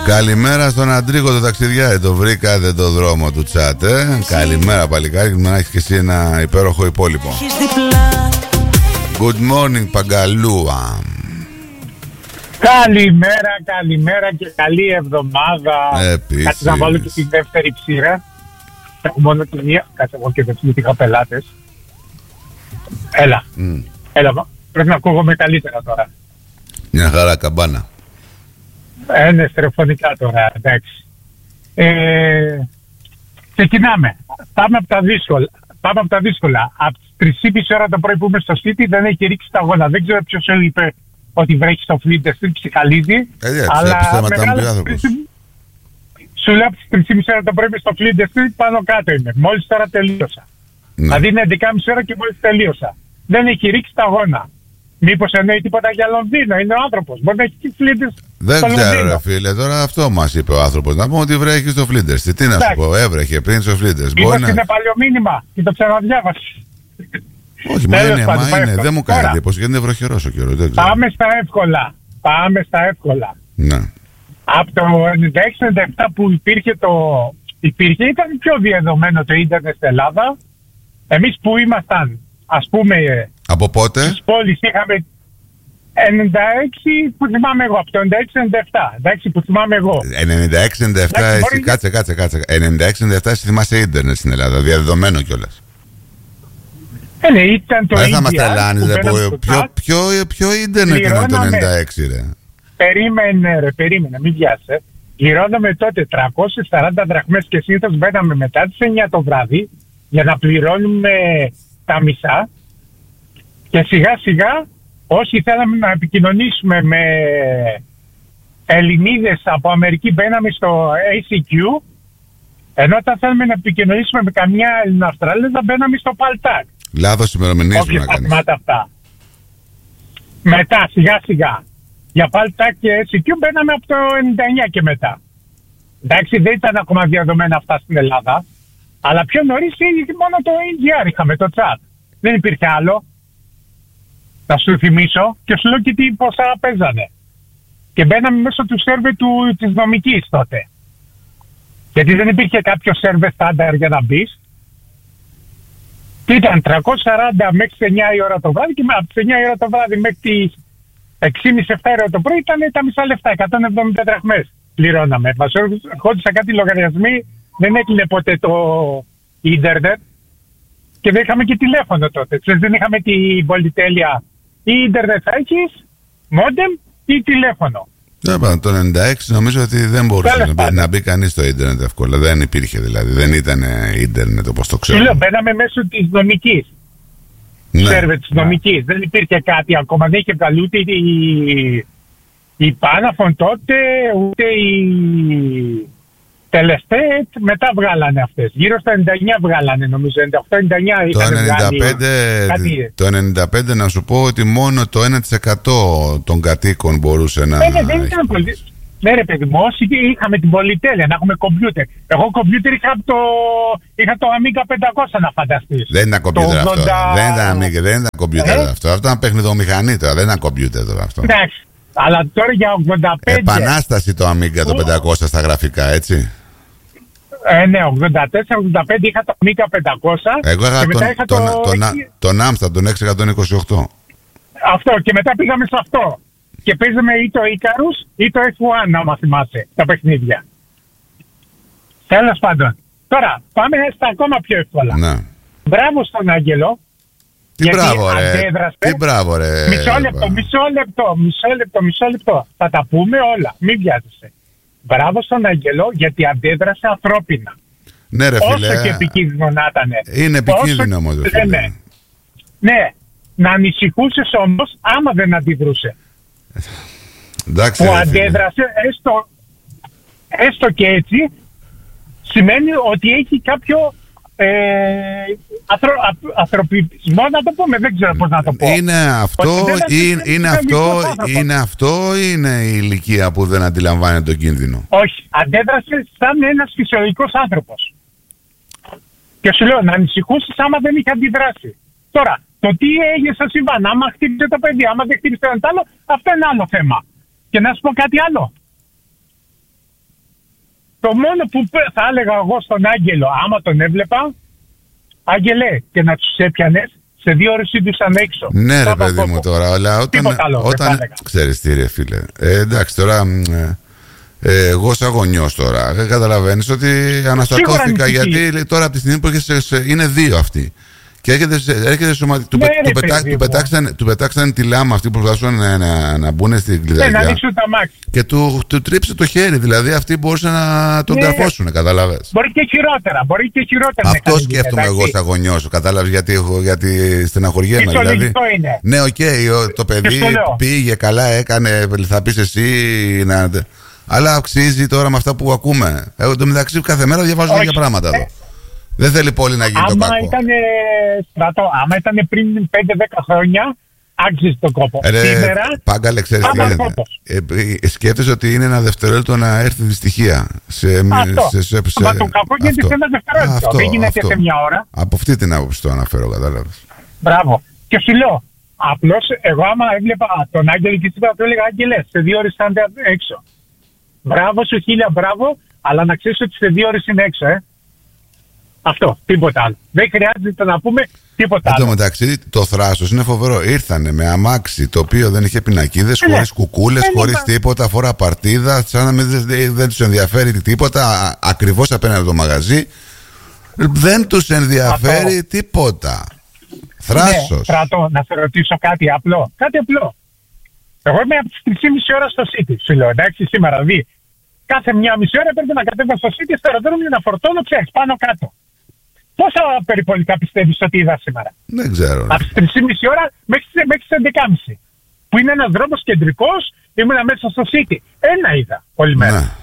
Καλημέρα στον Αντρίκο το ταξιδιάρη. Το βρήκατε το δρόμο του τσάτ, Καλημέρα παλικάρι. Να έχεις και εσύ ένα υπέροχο υπόλοιπο. Good morning Παγκαλούα. Καλημέρα και καλή εβδομάδα. Επίσης. Κάτσε να βάλω και τη δεύτερη ψήρα. Έχω μόνο τη μία. Κάτσε εγώ και δεν είχα πελάτες. Έλα, πρέπει να ακούγομαι καλύτερα τώρα. Μια χαρά καμπάνα. Ναι, στερεοφωνικά τώρα, εντάξει. Ξεκινάμε. Πάμε από τα δύσκολα. Από τις 3,5 ώρα το πρωί που είμαι στο σπίτι δεν έχει ρίξει τα αγώνα. Δεν ξέρω ποιος σου είπε ότι βρέχει στο Φλίντερ Στριτ, ψυχαλίζει. Αλλά σου λέω από τις 3,5 ώρα το πρωί στο Φλίντερ Στριτ πάνω κάτω είμαι. Μόλις τώρα τελείωσα. Δηλαδή είναι 11,5 ώρα και μόλις τελείωσα. Δεν έχει ρίξει τα αγώνα. Μήπως εννοεί τίποτα για Λονδίνο, είναι ο άνθρωπος. Μπορεί να έχει και Φλίντερ. Δεν ξέρω, ρε φίλε, τώρα αυτό μας είπε ο άνθρωπος. Να πούμε ότι βρέχει στο Φλίντερ. Τι να σου πω, έβρεχε πριν στο Φλίντερ. Μήπως είναι παλιό μήνυμα και το ξαναδιάβασε. Όχι, μα είναι, δεν μου κάνει εντύπωση γιατί είναι βροχερός ο καιρός. Πάμε στα εύκολα. Ναι. Από το 96-97 που υπήρχε, ήταν πιο διαδομένο το ίντερνετ στην Ελλάδα. Εμείς που ήμασταν, ας πούμε, από πότε? στις πόλεις είχαμε 96 που θυμάμαι εγώ, από το 96-97. Εντάξει, που θυμάμαι εγώ. 96-97, εσύ κάτσε. 96-97 εσύ θυμάσαι ίντερνετ στην Ελλάδα, διαδεδομένο κιόλας. Ναι, ήταν το δεν θα μας τρελάνεις, ποιο ίντερνετ είναι το 96, ρε? Περίμενε, μην βιάσαι. Γυρώναμε τότε 340 δραχμές και συνήθως μπαίναμε μετά τις 9 το βράδυ για να πληρώνουμε τα μισά και σιγά σιγά όσοι θέλαμε να επικοινωνήσουμε με Ελληνίδες από Αμερική μπαίναμε στο ACQ, ενώ όταν θέλαμε να επικοινωνήσουμε με καμιά Ελληνοαυστραλέζα μπαίναμε στο Paltalk. Λάθος ημερομηνίες να κάνεις. Αυτά. Μετά σιγά σιγά για Paltalk και ACQ μπαίναμε από το 99 και μετά. Εντάξει, δεν ήταν ακόμα διαδομένα αυτά στην Ελλάδα, αλλά πιο νωρίς μόνο το EGR είχαμε, το chat. Δεν υπήρχε άλλο. Θα σου θυμίσω και σου λέω και τι πόσα παίζανε. Και μπαίναμε μέσω του σερβερ της νομικής τότε. Γιατί δεν υπήρχε κάποιο σερβερ στάνταρ για να μπεις. Και ήταν 340 μέχρι τις 9 η ώρα το βράδυ και από τις 9 η ώρα το βράδυ μέχρι τις 6,5-7 ώρα το πρωί ήταν τα μισά λεφτά, 170 δραχμές πληρώναμε. Μας ερχόντουσαν κάτι λογαριασμοί, δεν έκλεινε ποτέ το ίντερνετ και δεν είχαμε και τηλέφωνο τότε. Δεν είχαμε την πολυτέλεια ή ίντερνετ θα έχεις, μόντεμ ή τηλέφωνο. Το 96 νομίζω ότι δεν μπορούσε να μπει κανείς στο ίντερνετ εύκολα. Δεν υπήρχε δηλαδή, δεν ήταν ίντερνετ όπως το ξέρω. Λέω, μπαίναμε μέσω της νομικής. Σερβερ της νομικής. Δεν υπήρχε κάτι ακόμα. Δεν είχε βγάλει ούτε η Πάναφων τότε, ούτε η Τελεστέτ. Μετά βγάλανε αυτές. Γύρω στα 99 βγάλανε νομίζω. 98-99 είχαν βγάλει. Το 95 να σου πω ότι μόνο το 1% των κατοίκων μπορούσε να... δεν ήταν πολύ. Ναι ρε παιδί μου, όσοι είχαμε την πολυτέλεια να έχουμε κομπιούτερ. Εγώ κομπιούτερ είχα το Amiga 500 να φανταστείς. Δεν ήταν κομπιούτερ αυτό. Δεν ήταν κομπιούτερ αυτό. Αυτό ήταν παιχνιδομηχανή τώρα. Δεν ήταν κομπιούτερ τώρα αυτό. Εντάξει. Αλλά τώρα για 85... Επανάσταση το Amiga το 500 στα γραφικά, έτσι. Ναι, 84-85 είχα το Amiga 500. Εγώ είχα τον Amstrad, τον 628. Αυτό και μετά πήγαμε σε αυτό. Και παίζαμε ή το Icarus ή το F1, άμα θυμάσαι, τα παιχνίδια. Τέλος πάντων. Τώρα, πάμε στα ακόμα πιο εύκολα. Ναι. Μπράβο στον Άγγελο. Τι μπράβο ρε. Μισό λεπτό. Θα τα πούμε όλα. Μην βιάζεσαι. Μπράβο στον Άγγελο γιατί αντέδρασε ανθρώπινα. Ναι ρε φίλε. Όσο και επικίνδυνο να ήταν. Είναι επικίνδυνο όμως ρε φίλε. Ναι. Να ανησυχούσες όμως άμα δεν αντιδρούσε. Εντάξει, που αντέδρασε έστω και έτσι σημαίνει ότι έχει κάποιο ανθρωπισμό να το πούμε, δεν ξέρω πώς να το πω. Είναι αυτό ή είναι η ηλικία που δεν αντιλαμβάνεται τον κίνδυνο? Όχι, αντέδρασε σαν ένας φυσιολογικός άνθρωπος. Και σου λέω να ανησυχούσεις άμα δεν είχε αντιδράσει. Τώρα, το τι έγινε στο συμβάν, άμα χτύπησε το παιδί, άμα δεν χτύπησε το άλλο, αυτό είναι άλλο θέμα. Και να σου πω κάτι άλλο. Το μόνο που θα έλεγα εγώ στον Άγγελο, άμα τον έβλεπα, Άγγελε, και να τους έπιανες, σε 2 ώρες ήρθαν έξω. Ναι, ρε παιδί μου τώρα, αλλά όταν ξέρεις τι, ρε φίλε. Εντάξει, τώρα εγώ σαν γονιός τώρα καταλαβαίνεις ότι αναστατώθηκα, γιατί τώρα από τη στιγμή που είναι 2 αυτοί. Και έρχεται του πετάξανε τη λάμα αυτή που προσπαθούσαν να μπουν στην κλειδαριά. Να ανοίξουν τα μάξι. Και του τρίψε το χέρι. Δηλαδή αυτοί μπορούσαν να τον καρφώσουν, κατάλαβες. Μπορεί και χειρότερα. Αυτό σκέφτομαι εγώ σαν γονιός. Κατάλαβες γιατί στεναχωριέμαι. Δηλαδή. Ναι, το παιδί πήγε καλά, έκανε, θα πεις εσύ. Αλλά αξίζει τώρα με αυτά που ακούμε. Εγώ το μεταξύ κάθε μέρα διαβάζω τέτοια πράγματα εδώ. Δεν θέλει πολύ να γίνει το κακό. Άμα ήταν πριν 5-10 χρόνια, άξιζε τον κόπο. Σήμερα, Πάγκαλε, ξέρεις τι είναι. Σκέφτεσαι ότι είναι ένα δευτερόλεπτο να έρθει δυστυχία. Μα το κακό γίνεται σε ένα δευτερόλεπτο. Δεν γίνεται σε μια ώρα. Από αυτή την άποψη το αναφέρω, κατάλαβες. Μπράβο. Και σου λέω, απλώς εγώ άμα έβλεπα τον Άγγελο και σήμερα του έλεγα, Άγγελε, σε 2 ώρες θα είναι έξω. Μπράβο σου, 1000 μπράβο, αλλά να ξέρεις ότι σε 2 ώρες είναι έξω, Αυτό, τίποτα άλλο. Δεν χρειάζεται να πούμε τίποτα άλλο. Εν τω μεταξύ, το θράσος είναι φοβερό. Ήρθανε με αμάξι το οποίο δεν είχε πινακίδες, χωρίς κουκούλες, χωρίς τίποτα, φορά παρτίδα, σαν να δεν τους ενδιαφέρει τίποτα, ακριβώς απέναντι από το μαγαζί. Δεν τους ενδιαφέρει τίποτα. Θράσος. Ναι, Στράτο, να σε ρωτήσω κάτι απλό. Εγώ είμαι από τις 3,5 ώρα στο City, σου λέω, εντάξει, σήμερα δει. Κάθε 1,5 ώρα πρέπει να κατέβω στο City στο αεροδρόμιο να φορτώνω, ξέρεις, πάνω κάτω. Πόσα περιπολικά πιστεύεις ότι είδα σήμερα? Δεν ξέρω. Από τις 3,5 ώρα μέχρι τις 11.30. Που είναι ένας δρόμος κεντρικός, ήμουν μέσα στο City. Ένα είδα όλη μέρα.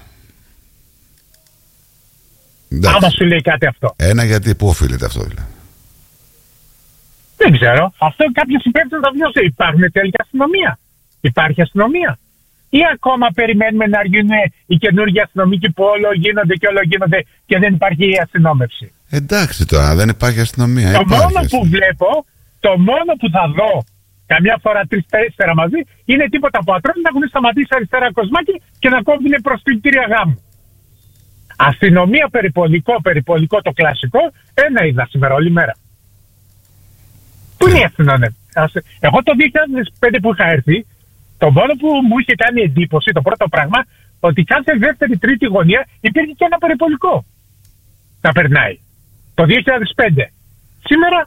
Άμα σου λέει κάτι αυτό. Ένα γιατί, πού οφείλεται αυτό δηλαδή? Δεν ξέρω. Αυτό κάποιος υπεύθυνος θα βγει. Υπάρχουν τελικά αστυνομία? Υπάρχει αστυνομία? Ή ακόμα περιμένουμε να αργούν οι καινούργιοι αστυνομικοί που όλο γίνονται και δεν υπάρχει η αστυνόμευση? Εντάξει τώρα, δεν υπάρχει αστυνομία. Το μόνο που θα δω καμιά φορά 3-4 μαζί είναι τίποτα που ατρώνουν να έχουν σταματήσει αριστερά κοσμάκι και να κόβουν προς κτήρια γάμου. Αστυνομία, περιπολικό το κλασικό, ένα είδα σήμερα όλη μέρα. Πού είναι η αστυνομία? Εγώ το 2005 που είχα έρθει, το μόνο που μου είχε κάνει εντύπωση, το πρώτο πράγμα, ότι κάθε δεύτερη-τρίτη γωνία υπήρχε και ένα περιπολικό να περνάει. Το 2005. Σήμερα...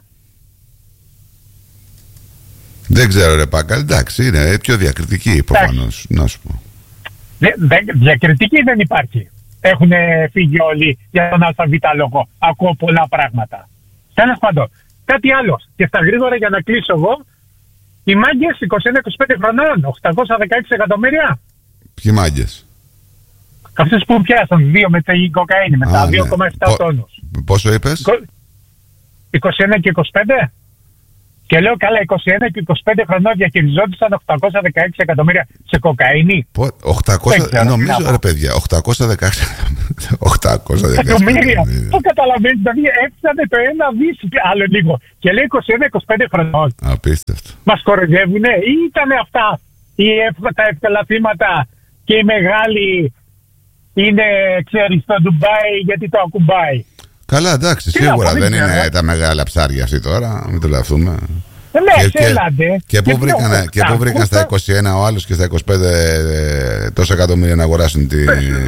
Δεν ξέρω ρε Πάκα, εντάξει, είναι πιο διακριτική προφανώς, να σου πω. Διακριτική δεν υπάρχει. Έχουν φύγει όλοι για τον ΑΒ λόγο. Ακούω πολλά πράγματα. Τέλος πάντων, κάτι άλλο. Και στα γρήγορα για να κλείσω εγώ, οι μάγκες 21-25 χρονών, 816 εκατομμύρια. Ποιοι μάγκες? Αυτές που πιάσαν 2 με την κοκαίνη, με τα 2,7 τόνους. Πόσο είπες? 21 και 25. Και λέω καλά, 21 και 25 χρονών διαχειριζόντουσαν 816 εκατομμύρια σε κοκαίνη. 800, νομίζω ρε παιδιά, 816 εκατομμύρια. Πού καταλαβαίνεις, δηλαδή έφτανε το ένα δις άλλο λίγο. Και λέει 21-25 χρονών. Απίστευτο. Μας κοροϊδεύουνε ή ήτανε αυτά τα εύκολα θύματα και οι μεγάλοι είναι, ξέρεις, στο Ντουμπάι γιατί το ακουμπάει? Καλά, εντάξει, σίγουρα δεν είναι τα μεγάλα ψάρια αυτή τώρα, μην το λαφθούμε. Ναι, και πού βρήκαν στα 21 ο άλλος και στα 25 τόσα εκατομμύρια να αγοράσουν τη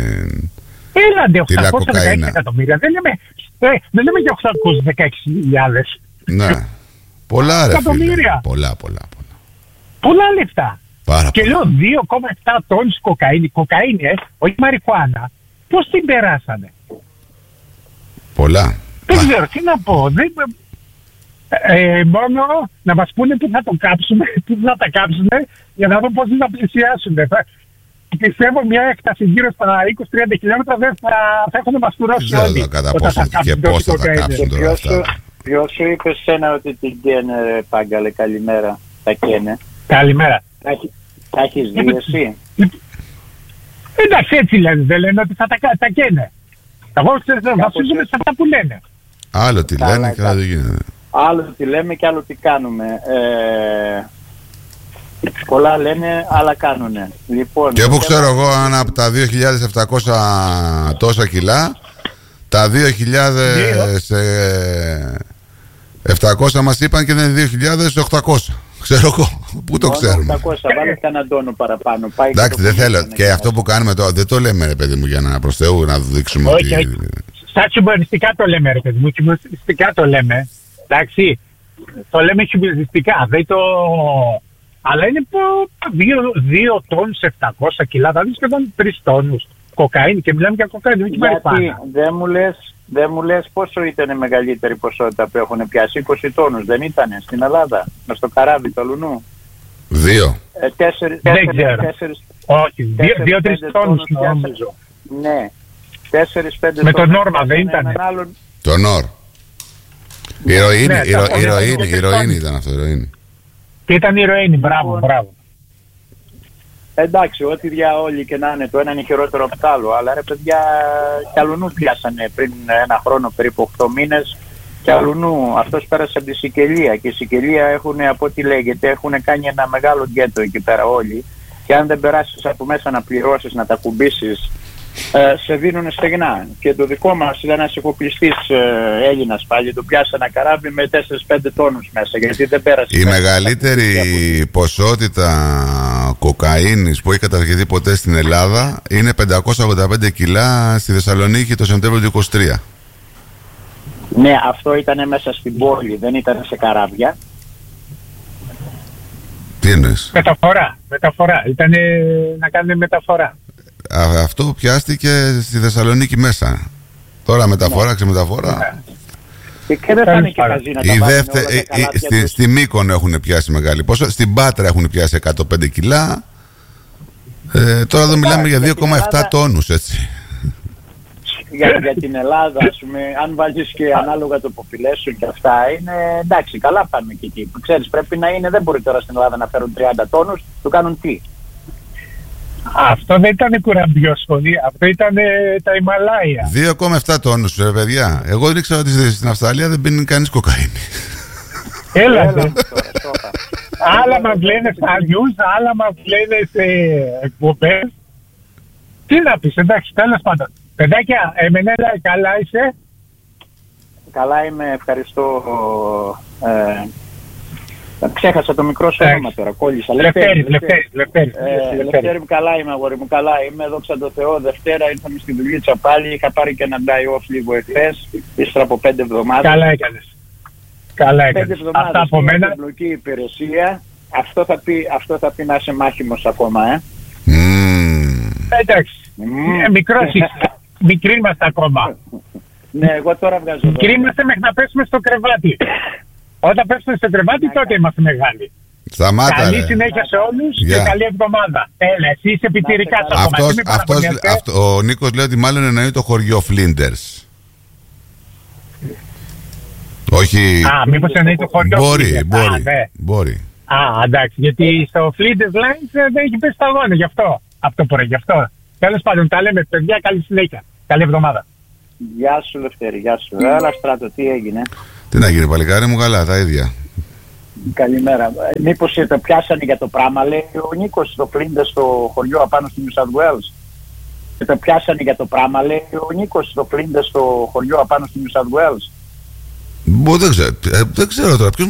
λακοκαίνη? Εκατομμύρια. Δεν λέμε για 816.000. Ναι. Πολλά ρε φίλε. Πολλά λεφτά. Πάρα και λέω 2,7 τόνους κοκαίνη, όχι μαριχουάνα. Πώς την περάσανε? Πολλά. Δεν ξέρω τι να πω. Μόνο να μας πούνε πού θα το κάψουμε, πού θα τα κάψουμε, για να δω πώς θα πλησιάσουν. Πιστεύω μια έκταση γύρω στα 20-30 χιλιόμετρα δεν θα έχουν μαστουρώσει όλοι. Δεν κατά πόσο και πώς θα τα κάψουν τώρα αυτά. Ποιος σου είπε σένα ότι την καίνε, Πάγκαλε? Καλημέρα. Τα καίνε. Καλημέρα. Τα έχεις δει εσύ? Εντάξει, έτσι λένε. Δεν λένε ότι θα τα καίνε. Εγώ βασίζομαι σε αυτά που λένε. Άλλο τι λένε και άλλο τι γίνεται. Άλλο τι λέμε και άλλο τι κάνουμε. Πολλά λένε, άλλα κάνουνε. Λοιπόν, και που ξέρω εγώ, αν από τα 2.700 τόσα κιλά, τα 2.700 μας είπαν και δεν είναι 2.800. Ξέρω εγώ, πού το ξέρουμε. 800, βάλε κανέναν τόνο παραπάνω. Πάει. Εντάξει, δεν θέλω. Και αυτό που κάνουμε τώρα, δεν το λέμε ρε παιδί μου για να προς Θεού να δείξουμε ότι... Στα χιουμοριστικά το λέμε ρε παιδί μου, χιουμοριστικά το λέμε. Εντάξει, το λέμε χιουμοριστικά, δεν το... Αλλά είναι 2 τόνους 700 κιλά, δηλαδή σχεδόν 3 τόνους κοκαίνη και μιλάμε για κοκαίνη. Γιατί δεν μου λες πόσο ήταν η μεγαλύτερη ποσότητα που έχουν πιάσει? 20 τόνους δεν ήτανε στην Ελλάδα, μες στο καράβι του αλουνού? 2. Δεν ξέρω. Όχι, 2-3 τόνους νομίζω. Ναι, 4-5 με τον Νόρμα δεν ήταν? Το Νόρ. Ηρωίνη ήταν αυτό, ηρωίνη. Και ήταν ηρωίνη, μπράβο. Εντάξει, ό,τι δια όλοι και να είναι, το ένα είναι χειρότερο από το άλλο. Αλλά ρε παιδιά, κι αλουνού πιάσανε πριν ένα χρόνο, περίπου 8 μήνες. Κι αλουνού, αυτός πέρασε από τη Σικελία. Και η Σικελία έχουν, από ό,τι λέγεται, έχουν κάνει ένα μεγάλο γκέτο εκεί πέρα όλοι. Και αν δεν περάσεις από μέσα να πληρώσεις, να τα κουμπίσεις, σε δίνουν στεγνά. Και το δικό μας ήταν ένας εφοπλιστής Έλληνας πάλι, το πιάσε ένα καράβι με 4-5 τόνους μέσα, γιατί δεν πέρασε. Η μεγαλύτερη ποσότητα κοκαίνης που έχει καταργηθεί ποτέ στην Ελλάδα είναι 585 κιλά στη Θεσσαλονίκη το Σεπτέμβριο του 23. Ναι, αυτό ήταν μέσα στην πόλη, δεν ήταν σε καράβια. Τι εννοείς? Μεταφορά, ήταν να κάνουν μεταφορά. Αυτό πιάστηκε στη Θεσσαλονίκη μέσα. Τώρα μεταφορά, ξεμεταφορά. Και δεν θα είναι και καζίνα. Στη Μύκονο έχουν πιάσει μεγάλη ποσότητα. Στην Πάτρα έχουν πιάσει 105 κιλά. Τώρα εδώ μιλάμε για 2,7 τόνους, έτσι. Για την Ελλάδα, ας πούμε, αν βάλεις και ανάλογα το population και αυτά, είναι εντάξει, καλά πάμε και εκεί. Ξέρεις, πρέπει να είναι, δεν μπορεί τώρα στην Ελλάδα να φέρουν 30 τόνους, του κάνουν τι? Αυτό δεν ήταν κουραμπιόσχολη, αυτό ήταν τα Ιμαλάια. 2,7 τόνους, ρε παιδιά. Εγώ δεν ήξερα ότι στην Αυστραλία δεν πίνει κανείς κοκαίνη. Έλα. Άλλα μας λένε στα news, άλλα μας λένε σε εκπομπές. Τι να πεις, εντάξει, τέλος πάντων. Παιδάκια, Εμενέλα, καλά είσαι? Καλά είμαι, ευχαριστώ. Ξέχασα το μικρό σου όνομα τώρα, κόλλησα. Λευτέρη, μου, καλά είμαι, αγόρι μου, καλά είμαι. Δόξα τω Θεώ, Δευτέρα ήρθαμε στη δουλίτσα πάλι. Είχα πάρει και ένα die off λίγο εχθές, ύστερα από 5 εβδομάδες. Καλά έκανες. 5 εβδομάδες από μένα. Εμπλοκή υπηρεσία. Αυτό θα πει να είσαι μάχημος ακόμα, Εντάξει. Μικροί είμαστε ακόμα. Ναι, εγώ τώρα βγάζω. Μικροί είμαστε μέχρι να πέσουμε στο κρεβάτι. Όταν πέσουμε στο κρεβάτι, τότε είμαστε μεγάλοι. Σταμάτα, καλή συνέχεια σε όλους και καλή εβδομάδα. Έλα, εσύ είσαι επιτηρικά ο Νίκος λέει ότι μάλλον εννοεί το χωριό Φλίντερς. Όχι. Μήπως εννοεί το χωριό Μπορεί. Εντάξει, γιατί στο Flinders Lines δεν έχει πέσει τα αγώνα, γι' αυτό. Γι' αυτό. Τέλος πάντων, τα λέμε, παιδιά, καλή συνέχεια. Καλή εβδομάδα. Γεια σου, Λευτέρη, γεια σου. Έλα, Στράτο, τι έγινε? Τι να γίνει, παλικάρι μου, καλά, τα ίδια. Καλημέρα. Μήπως το πιάσανε για το πράμα, λέει ο Νίκος, στο Flinders, στο χωριό απάνω στη New South Wales. Το πιάσανε για το πράμα, λέει ο Νίκος, στο Flinders, στο χωριό απάνω στη New South Wales. Δεν ξέρω τώρα.